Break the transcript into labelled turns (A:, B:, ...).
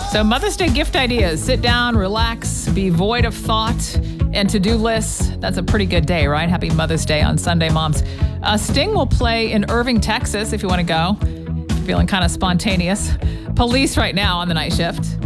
A: So Mother's Day gift ideas. Sit down, relax, be void of thought and to-do lists. That's a pretty good day, right? Happy Mother's Day on Sunday, moms. Sting will play in Irving, Texas, if you want to go. Feeling kind of spontaneous. Police right now on the night shift.